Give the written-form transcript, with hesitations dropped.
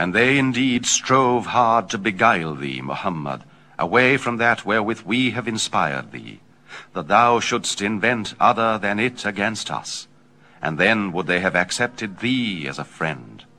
And they indeed strove hard to beguile thee, Muhammad, away from that wherewith we have inspired thee, that thou shouldst invent other than it against us, and then would they have accepted thee as a friend.